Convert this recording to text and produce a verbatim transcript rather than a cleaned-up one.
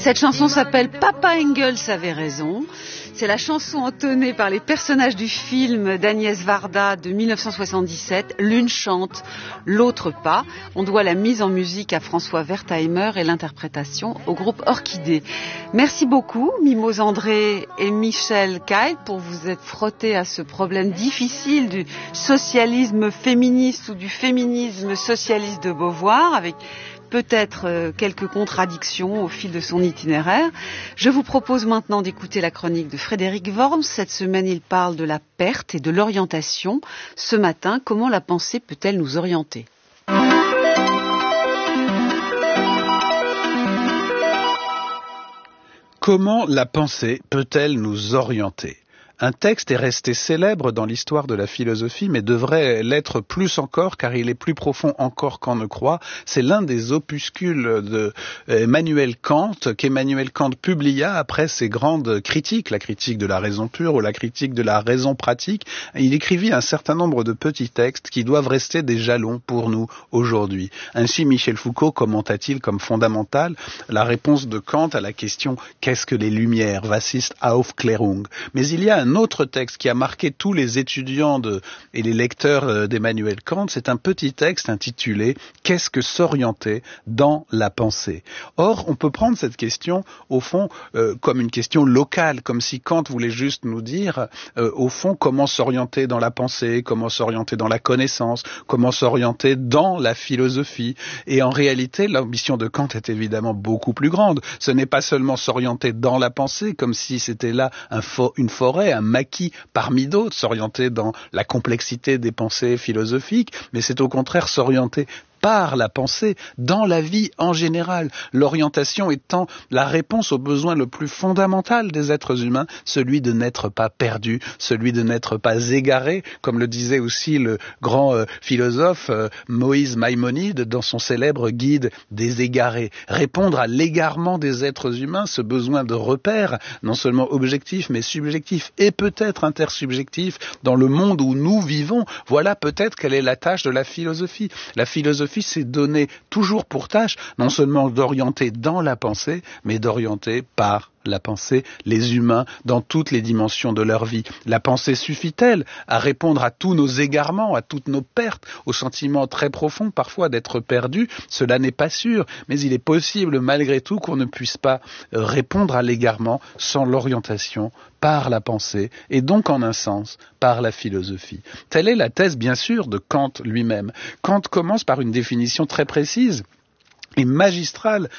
Cette chanson s'appelle Papa Engels avait raison. C'est la chanson entonnée par les personnages du film d'Agnès Varda de mille neuf cent soixante-dix-sept. L'une chante, l'autre pas. On doit la mise en musique à François Wertheimer et l'interprétation au groupe Orchidée. Merci beaucoup, Mimose André et Michel Keil, pour vous être frottés à ce problème difficile du socialisme féministe ou du féminisme socialiste de Beauvoir, avec peut-être euh, quelques contradictions au fil de son itinéraire. Je vous propose maintenant d'écouter la chronique de Frédéric Worms. Cette semaine, il parle de la perte et de l'orientation. Ce matin, comment la pensée peut-elle nous orienter ? Comment la pensée peut-elle nous orienter ? Un texte est resté célèbre dans l'histoire de la philosophie, mais devrait l'être plus encore, car il est plus profond encore qu'on ne croit. C'est l'un des opuscules de Emmanuel Kant, qu'Emmanuel Kant publia après ses grandes critiques, la critique de la raison pure ou la critique de la raison pratique. Il écrivit un certain nombre de petits textes qui doivent rester des jalons pour nous aujourd'hui. Ainsi, Michel Foucault commenta-t-il comme fondamentale la réponse de Kant à la question « Qu'est-ce que les Lumières ?» Was ist Aufklärung ? Mais il y a un autre texte qui a marqué tous les étudiants de, et les lecteurs d'Emmanuel Kant, c'est un petit texte intitulé « Qu'est-ce que s'orienter dans la pensée ?» Or, on peut prendre cette question, au fond, euh, comme une question locale, comme si Kant voulait juste nous dire, euh, au fond, comment s'orienter dans la pensée, comment s'orienter dans la connaissance, comment s'orienter dans la philosophie. Et en réalité, l'ambition de Kant est évidemment beaucoup plus grande. Ce n'est pas seulement s'orienter dans la pensée, comme si c'était là un fo- une forêt, un maquis parmi d'autres, s'orienter dans la complexité des pensées philosophiques, mais c'est au contraire s'orienter par la pensée, dans la vie en général. L'orientation étant la réponse au besoin le plus fondamental des êtres humains, celui de n'être pas perdu, celui de n'être pas égaré, comme le disait aussi le grand euh, philosophe euh, Moïse Maïmonide dans son célèbre guide des égarés. Répondre à l'égarement des êtres humains, ce besoin de repère, non seulement objectif, mais subjectif et peut-être intersubjectif dans le monde où nous vivons, voilà peut-être quelle est la tâche de la philosophie. La philosophie s'est donné toujours pour tâche, non seulement d'orienter dans la pensée, mais d'orienter par la pensée les humains dans toutes les dimensions de leur vie. La pensée suffit-elle à répondre à tous nos égarements, à toutes nos pertes, au sentiment très profond parfois d'être perdu? Cela n'est pas sûr, mais il est possible malgré tout qu'on ne puisse pas répondre à l'égarement sans l'orientation par la pensée et donc en un sens par la philosophie. Telle est la thèse bien sûr de Kant lui-même. Kant commence par une définition très précise et magistrale